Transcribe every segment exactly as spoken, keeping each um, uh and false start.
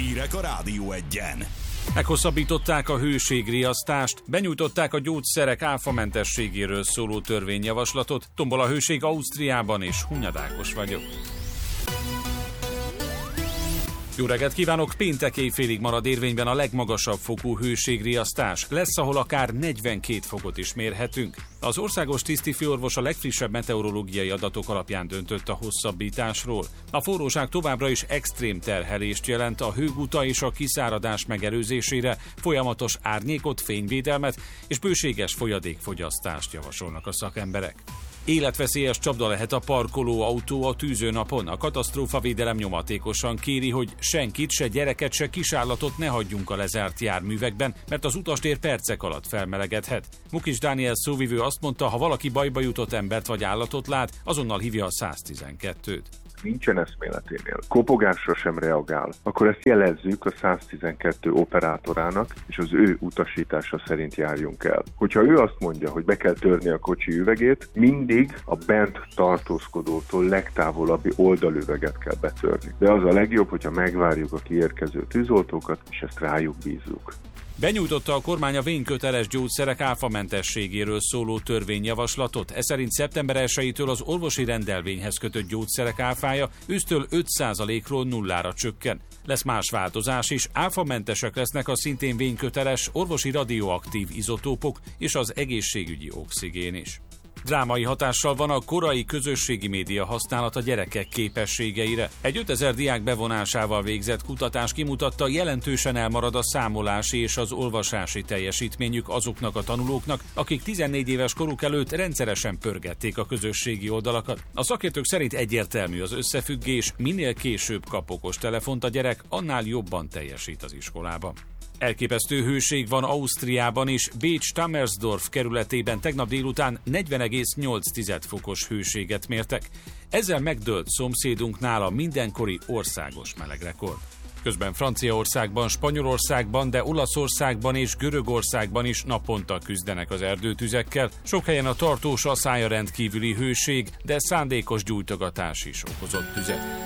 Hírek a Rádió Egyen. Meghosszabbították a hőségriasztást, benyújtották a gyógyszerek áfamentességéről szóló törvényjavaslatot. Tombol a hőség Ausztriában, és Hunyad Ákos vagyok. Jó reggelt kívánok! Péntek éjfélig marad érvényben a legmagasabb fokú hőségriasztás. Lesz, ahol akár negyvenkét fokot is mérhetünk. Az országos tisztifőorvos a legfrissebb meteorológiai adatok alapján döntött a hosszabbításról. A forróság továbbra is extrém terhelést jelent a hőguta és a kiszáradás megelőzésére, folyamatos árnyékot, fényvédelmet és bőséges folyadékfogyasztást javasolnak a szakemberek. Életveszélyes csapda lehet a parkoló autó a tűzőnapon. A katasztrófavédelem nyomatékosan kéri, hogy senkit, se gyereket, se kisállatot ne hagyjunk a lezárt járművekben, mert az utastér percek alatt felmelegedhet. Mukics Dániel szóvivő azt mondta, ha valaki bajba jutott embert vagy állatot lát, azonnal hívja a száztizenkettőt. Nincsen eszméleténél, kopogásra sem reagál, akkor ezt jelezzük a száztizenkettő operátorának, és az ő utasítása szerint járjunk el. Hogyha ő azt mondja, hogy be kell törni a kocsi üvegét, mindig a bent tartózkodótól legtávolabbi oldalüveget kell betörni. De az a legjobb, hogyha megvárjuk a kiérkező tűzoltókat, és ezt rájuk bízzuk. Benyújtotta a kormány a vényköteles gyógyszerek áfamentességéről szóló törvényjavaslatot. Ez szerint szeptember elsejétől az orvosi rendelvényhez kötött gyógyszerek áfája ősztől öt százalékról nullára csökken. Lesz más változás is, áfamentesek lesznek a szintén vényköteles orvosi radioaktív izotópok és az egészségügyi oxigén is. Drámai hatással van a korai közösségi média használat a gyerekek képességeire. Egy ötezer diák bevonásával végzett kutatás kimutatta, jelentősen elmarad a számolási és az olvasási teljesítményük azoknak a tanulóknak, akik tizennégy éves koruk előtt rendszeresen pörgették a közösségi oldalakat. A szakértők szerint egyértelmű az összefüggés, minél később kap okostelefont a gyerek, annál jobban teljesít az iskolában. Elképesztő hőség van Ausztriában is. Bécs-Tammersdorf kerületében tegnap délután negyven egész nyolc fokos hőséget mértek. Ezzel megdőlt szomszédunknál a mindenkori országos melegrekord. Közben Franciaországban, Spanyolországban, de Olaszországban és Görögországban is naponta küzdenek az erdőtüzekkel. Sok helyen a tartós asszály a rendkívüli hőség, de szándékos gyújtogatás is okozott tüzet.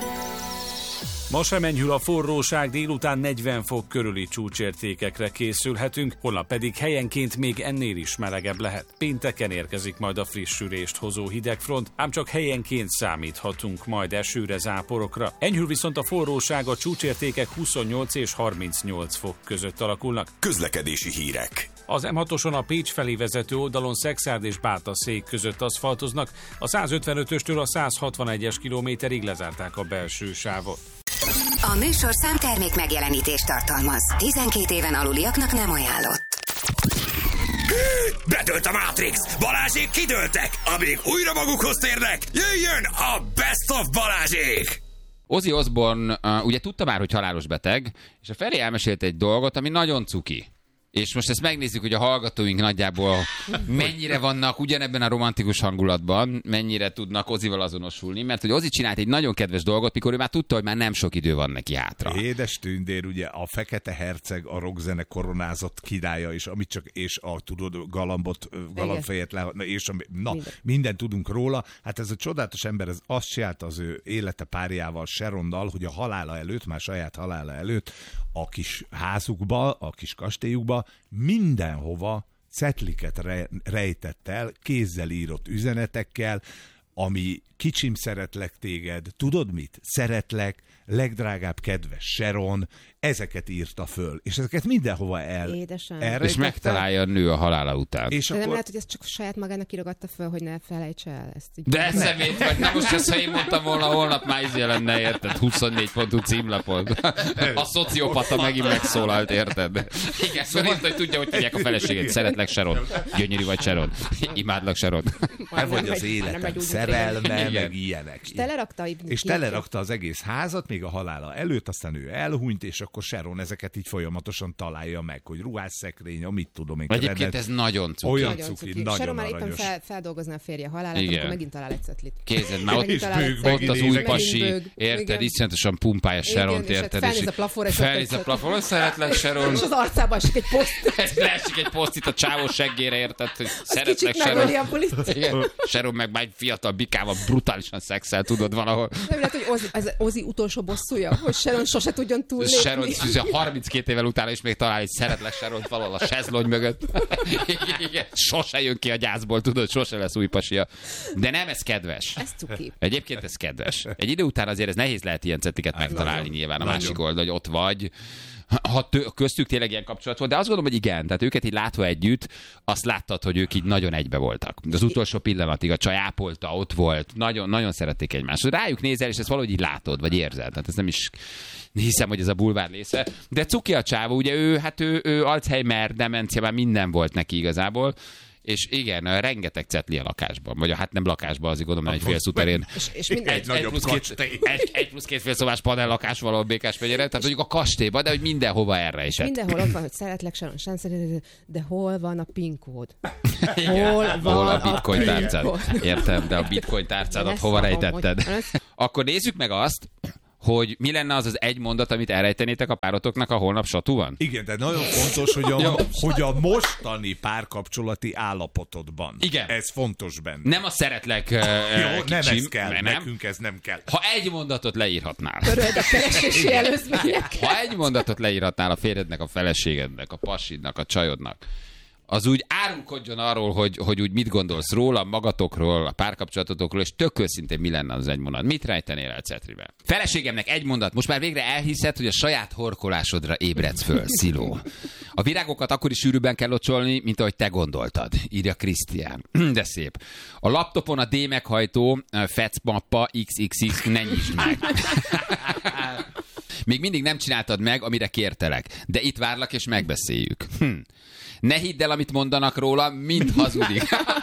Ma sem enyhül a forróság, délután negyven fok körüli csúcsértékekre készülhetünk, holnap pedig helyenként még ennél is melegebb lehet. Pénteken érkezik majd a frissülést hozó hidegfront, ám csak helyenként számíthatunk majd esőre, záporokra. Enyhül viszont a forróság, a csúcsértékek huszonnyolc és harmincnyolc fok között alakulnak. Közlekedési hírek. Az em hatoson a Pécs felé vezető oldalon Szexárd és Bátaszék között aszfaltoznak, a százötvenötöstől a százhatvanegyes kilométerig lezárták a belső sávot. A műsorszám termék megjelenítést tartalmaz. tizenkét éven aluliaknak nem ajánlott. Bedőlt a Matrix! Balázsék kidőltek! Amíg újra magukhoz térnek, jöjjön a Best of Balázsék! Ozzy Osbourne uh, ugye tudta már, hogy halálos beteg, és a Feri elmesélt egy dolgot, ami nagyon cuki. És most ezt megnézzük, hogy a hallgatóink nagyjából mennyire vannak ugyanebben a romantikus hangulatban, mennyire tudnak Ozzyval azonosulni, mert hogy Ozzy csinált egy nagyon kedves dolgot, mikor ő már tudta, hogy már nem sok idő van neki hátra. Édes tündér, ugye a Fekete Herceg, a rockzene koronázott királya, és amit csak, és a tudod, galambot, galambfejet le, és a, na, minden. mindent tudunk róla. Hát ez a csodálatos ember, ez azt csinálta az ő élete párjával, Sharondal, hogy a halála előtt, már saját halála előtt, a kis házukba, a kis kastélyukba mindenhova cetliket re- rejtett el, kézzel írott üzenetekkel, ami kicsim, szeretlek téged, tudod mit? Szeretlek, legdrágább kedves Sharon, ezeket írta föl, és ezeket mindenhova el. Édesem. És megtalálja a nő a halála után. És de akkor... nem lehet, hogy ezt csak saját magának írogatta föl, hogy ne felejtse el ezt. Így de szemét vagy, na most ezt, ha én mondtam volna, holnap már izé lenne, érted? huszonnégy pontú címlapod. A szociopata megint megszólalt, érted? Igen, szóval írta, hogy tudja, hogy tudják a feleséget. Szeretlek, Sharon. Gyönyörű vagy, Sharon. Imádlak, Sharon. Nem vagy az életem szerelme, meg ilyenek. És telerakta, és telerakta az egész házat, még a halála előtt, aztán ő elhunyt, és akkor Sharon ezeket így folyamatosan találja meg, hogy ruhásszekrény, amit tudom én. Egyébként ez nagyon cuki. Olyan nagyon cuki, cuki. nagyon Sharon már éppen aranyos. fel, feldolgozná a férje halálát, igen. akkor megint talál egy cetlit. Kézed, már ott, bőg, ott az új pasi, bőg, érted, iszonyatosan pumpálja Sharont, érted, és felnéz a plafonra, felnéz a plafonra, szeretlek, Sharon. És az arcába esik egy poszt. Ez leesik egy poszt itt a csávó seggére, érted, hogy szeretlek, Sharon. Sharon meg már egy fiatal bikával brutálisan szexel, tudod valahol. Nem lehet, hogy Ozzy, az Ozzy utolsó bosszúja, hogy Sharon sose tudjon túlélni. Sharon, harminckét évvel utána is még talál egy szeretlek Sharon valahol a sezlony mögött. Igen, sose jön ki a gyászból, tudod, sose lesz új pasia. De nem, ez kedves. Ez cuki. Egyébként ez kedves. Egy idő után azért ez nehéz lehet ilyen cettiket megtalálni nagyon, nyilván a nagyon. Másik oldal, hogy ott vagy. Ha tő, köztük tényleg ilyen kapcsolat volt, de azt gondolom, hogy igen, tehát őket így látva együtt, azt láttad, hogy ők így nagyon egybe voltak. Az utolsó pillanatig a csaj ápolta, ott volt, nagyon, nagyon szerették egymást. Rájuk nézel, és ezt valahogy így látod, vagy érzed. Tehát ez nem is hiszem, hogy ez a bulvár része. De cuki a csávó, ugye ő, hát ő, ő Alzheimer, demencia, már minden volt neki igazából. És igen, rengeteg cetli a lakásban. Vagy a, hát nem lakásban, azért gondolom, egy fél szuterén. És, és minden... egy, egy, plusz két, egy, egy plusz két fél szobás panel lakás valahol Békásmegyére. Tehát mondjuk a kastélyban, de hogy mindenhova erre is. Mindenhol ott van, hogy szeretlek, Sharon, sem szeretlek, de hol van a PIN kód? Hol van hol a bitcoin tárcád? Értem, de a bitcoin tárcádat hova rejtetted? Akkor nézzük meg azt, hogy mi lenne az az egy mondat, amit elrejtenétek a párotoknak, a holnap satú van? Igen, de nagyon fontos, hogy a, hogy a mostani párkapcsolati állapotodban. Igen. Ez fontos benne. Nem a szeretlek uh, Jó, kicsim, nem ez kell, nem. Nekünk ez nem kell. Ha egy mondatot leírhatnál. Töröld a keresési előzmények. Ha egy mondatot leírhatnál a férjednek, a feleségednek, a pasidnak, a csajodnak, az úgy árulkodjon arról, hogy, hogy úgy mit gondolsz róla, magatokról, a párkapcsolatotokról, és tök őszintén mi lenne az egy mondat. Mit rejtenél el cetribe? Feleségemnek egy mondat, most már végre elhiszed, hogy a saját horkolásodra ébredsz föl, Sziló. A virágokat akkor is sűrűbben kell locsolni, mint ahogy te gondoltad, írja Krisztián. De szép. A laptopon a D meghajtó fecmappa iksz iksz iksz ne nyisd meg. Még mindig nem csináltad meg, amire kértelek, de itt várlak és megbeszéljük. Hm. Ne hidd el, amit mondanak róla, mind hazudik.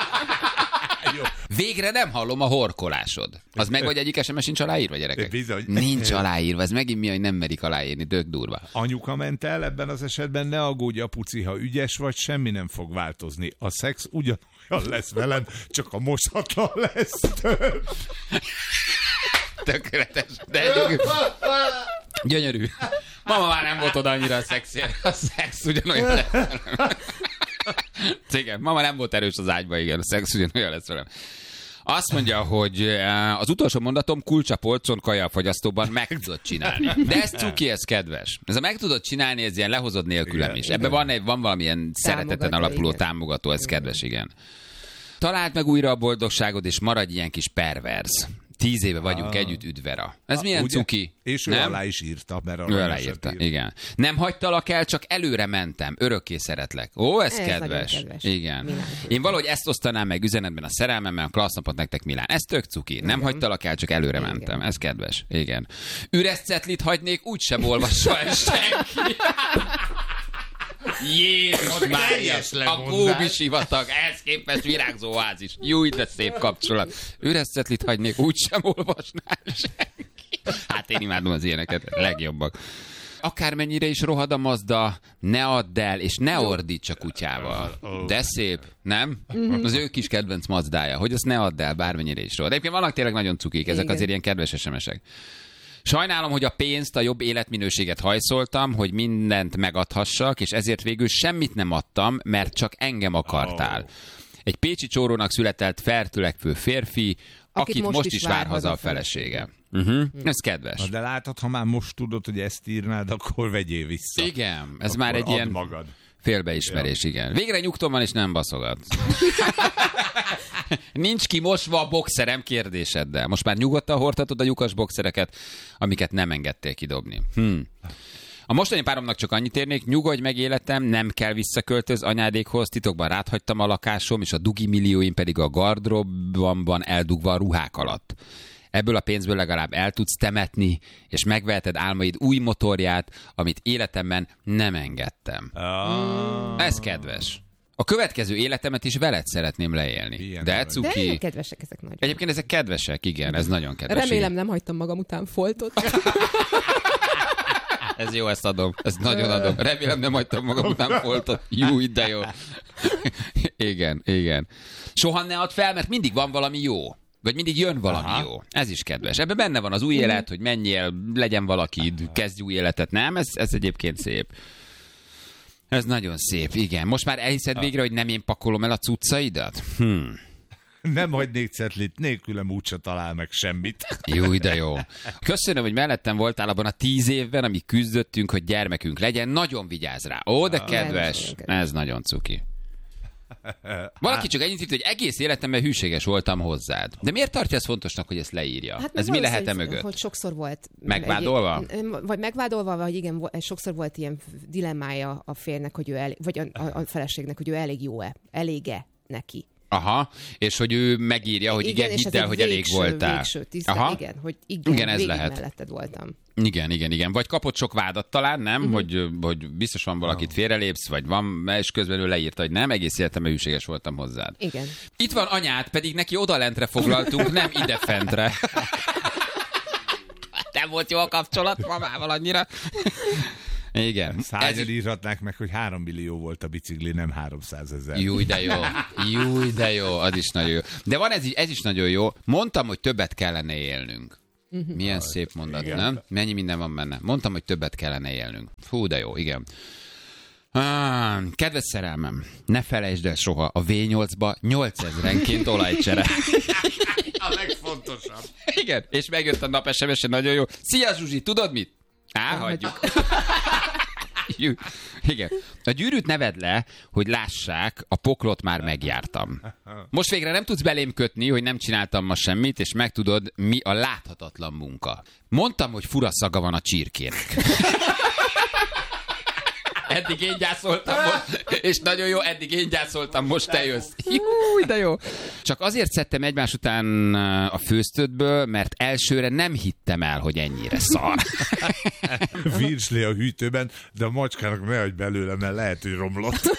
Végre nem hallom a horkolásod. Az meg, vagy egyik es em es sincs aláírva, gyerekek? Bizony. Nincs aláírva, ez megint mi, hogy nem merik aláírni, dög durva. Anyuka ment el, ebben az esetben ne aggódj, apuci, ha ügyes vagy, semmi nem fog változni. A szex ugyanolyan lesz velem, csak a mosatlan lesz több. Tökéletes, de gyönyörű. Mama már nem volt oda annyira a szexért. A szex ugyanolyan lesz velem. Igen, mama nem volt erős az ágyba, igen, a szex ugyanolyan lesz velem. Azt mondja, hogy az utolsó mondatom kulcs a polcon, kaja a fagyasztóban, meg tudod csinálni. De ez cuki, ez kedves. Ez a meg tudod csinálni, ez ilyen lehozod nélkülem is. Ebben van, van valamilyen szereteten alapuló igen. támogató, ez igen. kedves, igen. Találd meg újra a boldogságod, és maradj ilyen kis perverz. Tíz éve vagyunk ah. együtt, üdvera. Ez ah, milyen ugye? Cuki? És ő nem? alá is írta. Mert ő alá írta, írt. Igen. Nem hagytalak el, csak előre mentem. Örökké szeretlek. Ó, ez, ez kedves. kedves. Igen. Milán. Én valahogy ezt osztanám meg üzenetben a szerelmemmel, klassz napot nektek, Milán. Ez tök cuki. Nem igen. hagytalak el, csak előre igen. mentem. Ez kedves. Igen. Üres cetlit hagynék, úgysem olvassa el senki. Jézus Mária, a Kóbi sivatag, ehhez képest virágzóház is. Júj, de szép kapcsolat. Üres cetlit hagynék, úgysem olvasnál senki. Hát én imádom az ilyeneket, legjobbak. Akármennyire is rohad a Mazda, ne add el, és ne ordíts a kutyával. De szép, nem? Az ő kis kedvenc Mazdája, hogy azt ne add el, bármennyire is rohad. Egyébként vannak tényleg nagyon cukik, ezek azért ilyen kedves es em esek. Sajnálom, hogy a pénzt, a jobb életminőséget hajszoltam, hogy mindent megadhassak, és ezért végül semmit nem adtam, mert csak engem akartál. Egy pécsi csórónak született feltörekvő férfi, akit, akit most, most is vár haza a felesége. Uh-huh. Hmm. Ez kedves. Na de látod, ha már most tudod, hogy ezt írnád, akkor vegyél vissza. Igen, ez akkor már egy ilyen magad. Félbeismerés, ja. igen. Végre nyugtom van, és nem baszogat. Nincs kimosva a boxerem kérdéseddel. Most már nyugodtan hordhatod a lyukas boxereket, amiket nem engedtél kidobni. Hm. A mostani páromnak csak annyit érnék, nyugodj meg életem, nem kell visszaköltöz anyádékhoz, titokban ráthagytam a lakásom, és a dugi millióim pedig a gardróbban eldugva a ruhák alatt. Ebből a pénzből legalább el tudsz temetni, és megveheted álmaid új motorját, amit életemben nem engedtem. Oh. Ez kedves. A következő életemet is veled szeretném leélni. Ilyen de cuki. De kedvesek ezek nagyon. Egyébként ezek kedvesek, igen, ez nagyon kedves. Remélem nem hagytam magam után foltot. Ez jó, ezt adom. Ezt nagyon adom. Remélem nem hagytam magam után foltot. Jú, de jó. Igen, igen. Soha ne add fel, mert mindig van valami jó. Vagy mindig jön valami Aha. jó. Ez is kedves. Ebben benne van az új élet, hogy menjél, legyen valakid, kezdj új életet. Nem? Ez, ez egyébként szép. Ez nagyon szép, igen. Most már elhiszed végre, hogy nem én pakolom el a cuccaidat? Hmm. Nem hagynék cetlit, nélkülem úgyse talál meg semmit. Jó, de jó. Köszönöm, hogy mellettem voltál abban a tíz évben, amíg küzdöttünk, hogy gyermekünk legyen. Nagyon vigyázz rá. Ó, de kedves. Ez nagyon cuki. Valaki csak ennyit írt, hogy egész életemben hűséges voltam hozzád. De miért tartja ezt fontosnak, hogy ezt leírja? Hát ez mi lehet-e mögött? Hogy sokszor volt... Megvádolva? Egy, vagy megvádolva, vagy igen, sokszor volt ilyen dilemmája a férnek, hogy ő elég, vagy a, a feleségnek, hogy ő elég jó-e, elége neki. Aha, és hogy ő megírja, hogy igen, igen hidd el, hogy végső, elég voltál. Végső, tiszta, Aha. Igen, hogy igen, igen ez lehet. Melletted voltam. Igen, igen, igen. Vagy kapott sok vádat talán, nem? Uh-huh. Hogy, hogy biztos van valakit oh. félrelépsz, vagy van, és közben ő leírta, hogy nem, egész életemben hűséges voltam hozzád. Igen. Itt van anyád, pedig neki odalentre foglaltunk, nem idefentre. Nem volt jó a kapcsolat mamával annyira. Igen. Szányan írhatnák meg, hogy három millió volt a bicikli, nem háromszázezer. Jó, de jó. Jó, de jó. Az is nagyon jó. De van ez, ez is nagyon jó. Mondtam, hogy többet kellene élnünk. Uh-huh. Milyen ah, szép mondat, igen. Nem? Mennyi minden van benne. Mondtam, hogy többet kellene élnünk. Fú, de jó, igen. Ah, kedves szerelmem, ne felejtsd el soha, a vé nyolcba nyolcezrenként olajcsere. A legfontosabb. Igen, és megjött a nap es em es-en, nagyon jó. Szia Zsuzsi, tudod mit? Á, hagyjuk. Igen. A gyűrűt ne vedd le, hogy lássák, a poklot már megjártam. Most végre nem tudsz belém kötni, hogy nem csináltam ma semmit, és megtudod, mi a láthatatlan munka. Mondtam, hogy fura szaga van a csirkének. Eddig én gyászoltam most, és nagyon jó, eddig én gyászoltam, most te jössz. Júj, de jó. Csak azért szedtem egymás után a főztödből, mert elsőre nem hittem el, hogy ennyire szar. Virsli a hűtőben, de a macskának ne hagyj belőle, mert lehet, hogy romlott.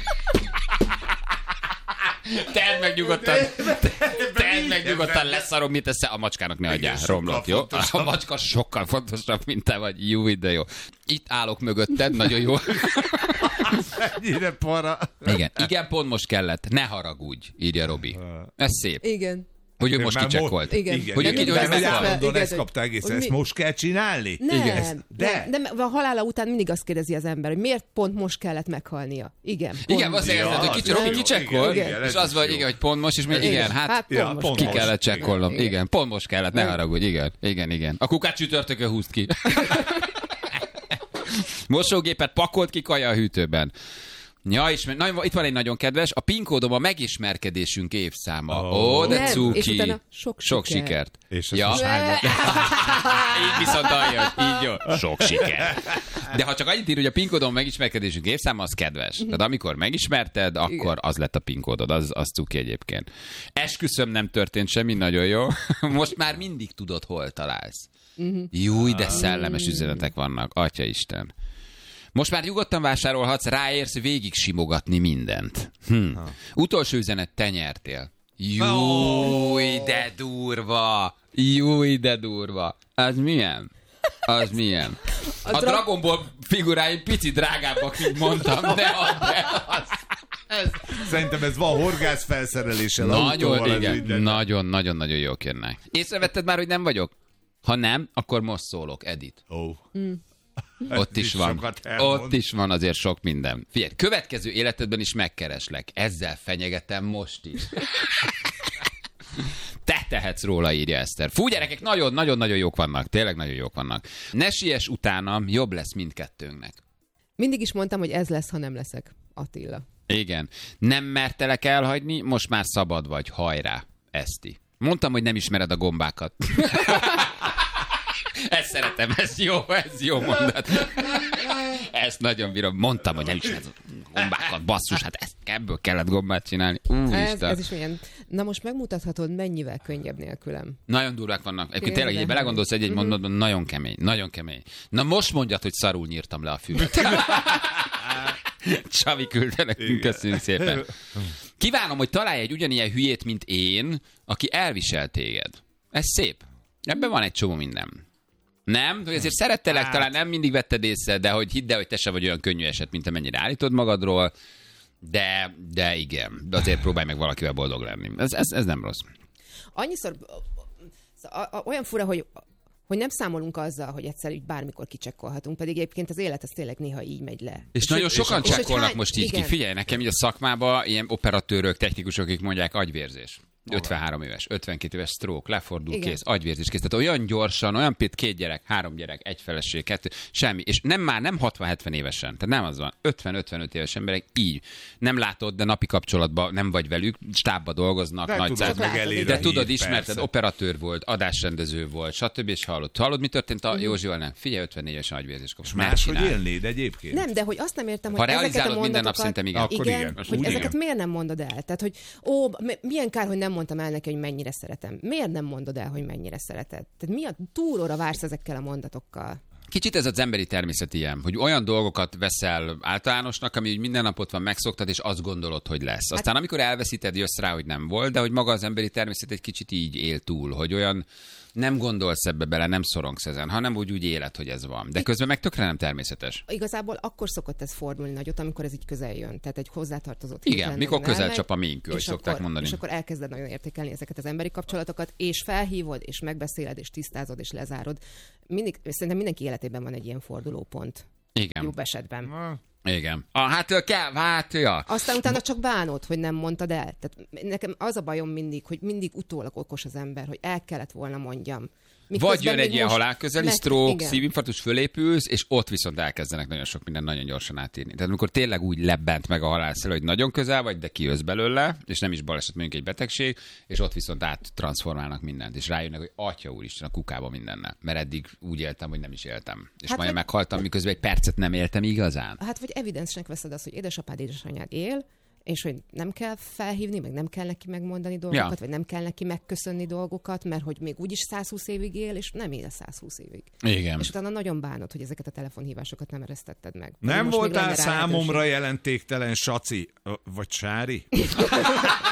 Tedd meg nyugodtan, tedd meg nyugodtan, leszarom, mit tesz a macskának, ne adjál, romlott, jó? A macska sokkal fontosabb, mint te vagy, jó, de jó. Itt állok mögötted, nagyon jó. Ennyire para. Igen, igen, pont most kellett, ne haragudj, írja Robi. Ez szép. Igen. Hogy ő most kicsekkolt. Igen. Igen. Hogy ő kicsekkolt. Ezt kapta egész, ezt most kell csinálni? Nem, igen. De. Nem, de a halála után mindig azt kérdezi az ember, hogy miért pont most kellett meghalnia. Igen. Igen, azt kérdezett, hogy kicsi, Robi kicsekkolt, és az vagy, igen, hogy pont most, és még igen, hát, hát pont most ki kellett csekkolnom. Igen, pont most kellett, ne haragudj, igen, igen, igen. A kukát csütörtökön húzd ki. Mosógépet pakolt ki kaja a hűtőben. Ja, és na, itt van egy nagyon kedves, a PIN kódom a megismerkedésünk évszáma. Ó, oh. oh, de nem, cuki. És sok, sok siker. sikert. És ja. Így viszont aljas, így jó. Sok siker. De ha csak annyit ír, hogy a PIN kódom a megismerkedésünk évszáma, az kedves. Tehát amikor megismerted, akkor igen. Az lett a PIN kódod, az, az cuki egyébként. Esküszöm, nem történt semmi, nagyon jó. Most már mindig tudod, hol találsz. Uh-huh. Júj, de szellemes üzenetek vannak, Atyaisten. Most már nyugodtan vásárolhatsz, ráérsz végig simogatni mindent. Hm. Utolsó üzenet, te nyertél. Júj, de durva! Júj, de durva! Az milyen? Az milyen? A Dragon Ball figuráim pici drágábbak, mint mondtam, de az, de az. Ez. Szerintem ez van horgász felszereléssel. Nagyon, igen. Nagyon, nagyon, nagyon jók jönnek. Észrevetted már, hogy nem vagyok? Ha nem, akkor most szólok, Edith. Oh. Mm. Ott is van. Ott is van azért sok minden. Figyelj, következő életedben is megkereslek. Ezzel fenyegetem most is. Te tehetsz róla, írja Eszter. Fú, gyerekek, nagyon-nagyon-nagyon jók vannak. Tényleg nagyon jók vannak. Ne siess utánam, jobb lesz mindkettőnknek. Mindig is mondtam, hogy ez lesz, ha nem leszek. Attila. Igen. Nem mertelek elhagyni, most már szabad vagy. Hajrá, Eszti. Mondtam, hogy nem ismered a gombákat. Ezt szeretem, ez jó, ez jó mondat. Ezt nagyon bírom. Mondtam, hogy nem ismered a gombákat, basszus, hát ezt, ebből kellett gombát csinálni. Ez, ez is milyen. Na most megmutathatod, mennyivel könnyebb nélkülem. Nagyon durvák vannak. Egyébként tényleg, hogy belegondolsz egy-egy uh-huh. mondatban, nagyon kemény, nagyon kemény. Na most mondjad, hogy szarul nyírtam le a füvet. Csavi küldte nekünk, köszönjük szépen. Kívánom, hogy találj egy ugyanilyen hülyét, mint én, aki elvisel téged. Ez szép. Ebben van egy csomó minden. Nem? Hogy azért szerettelek, talán nem mindig vetted észre, de hogy hidd el, hogy te se vagy olyan könnyű eset, mint amennyire állítod magadról, de, de igen, de azért próbálj meg valakivel boldog lenni. Ez, ez, ez nem rossz. Annyiszor olyan fura, hogy hogy nem számolunk azzal, hogy egyszer így bármikor kicsekkolhatunk, pedig egyébként az élet az tényleg néha így megy le. És, és nagyon és sokan és csekkolnak hány... most így igen. ki. Figyelj, nekem így a szakmában ilyen operatőrök, technikusok, akik mondják agyvérzés. ötvenhárom éves, ötvenkét éves stroke, lefordul, igen. Kész, agyvérzés kész. Tehát olyan gyorsan, olyan pét, két gyerek, három gyerek, egy feleség, kettő, semmi. És nem már nem hatvan-hetven évesen, tehát nem az van, ötven-ötvenöt éves emberek így. Nem látod, de napi kapcsolatban nem vagy velük, stábba dolgoznak, de nagy száz. De tudod, hív, ismerted, persze. Operatőr volt, adásrendező volt, stb. És hallott. Hallod, mi történt a Józsival? Nem. Figyelj, ötvennégy évesen agyvérzés kapcsolat. Máshogy élnéd egyébként? Nem, de hogy azt nem értem, hogy ha ezeket a realizálod mondatokat... minden nap, szerintem igen. Akkor igen, igen. hogy Úgy ezeket igen. miért nem mondod el? Tehát, hogy ó, milyen kár, hogy nem mondtam el neki, hogy mennyire szeretem. Miért nem mondod el, hogy mennyire szereted? Tehát mi a túlóra vársz ezekkel a mondatokkal? Kicsit ez az emberi természet ilyen, hogy olyan dolgokat veszel általánosnak, ami minden napot van, megszoktad, és azt gondolod, hogy lesz. Aztán hát, amikor elveszíted, jössz rá, hogy nem volt, de hogy maga az emberi természet egy kicsit így él túl, hogy olyan nem gondolsz ebbe bele, nem szorongsz ezen, hanem úgy úgy éled, hogy ez van. De közben meg tökre nem természetes. Igazából akkor szokott ez fordulni nagyot, amikor ez így közel jön. Tehát egy hozzátartozott. Igen, mikor közel csap a mink, hogy szokták akkor, mondani. És akkor elkezded nagyon értékelni ezeket az emberi kapcsolatokat, és felhívod, és megbeszéled, és tisztázod, és lezárod. Mindig, szerintem mindenki életében van egy ilyen fordulópont. Igen. Jobb esetben. Igen. Ah, hát kell, hát, ja. Aztán utána csak bánod, hogy nem mondtad el. Tehát nekem az a bajom mindig, hogy mindig utólag okos az ember, hogy el kellett volna mondjam. Miközben vagy jön egy ilyen halálközeli meg... stroke, szívinfarktus, fölépülsz, és ott viszont elkezdenek nagyon sok minden nagyon gyorsan átírni. Tehát amikor tényleg úgy lebbent meg a halálszel, hogy nagyon közel vagy, de kijössz belőle, és nem is baleset, mondjuk egy betegség, és ott viszont áttransformálnak mindent, és rájönnek, hogy atya úristen, a kukába mindennel. Mert eddig úgy éltem, hogy nem is éltem. És hát majd vagy... meghaltam, miközben egy percet nem éltem igazán. Hát vagy evidensnek veszed azt, hogy édesapád, édesanyád él, és hogy nem kell felhívni, meg nem kell neki megmondani dolgokat, ja. vagy nem kell neki megköszönni dolgokat, mert hogy még úgyis száz húsz évig él, és nem él száz húsz évig. Igen. És utána nagyon bánod, hogy ezeket a telefonhívásokat nem eresztetted meg. Nem voltál számomra jelentéktelen, Saci, vagy Sári?